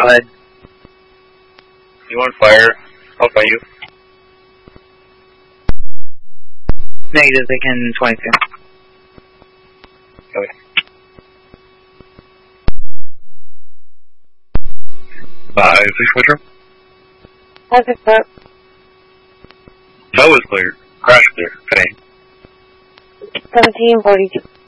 Go ahead. You want fire? I'll fight you. Negative, they can 22. Okay. Is this clear? How's it go? That was clear. Crash clear. Okay. 1742.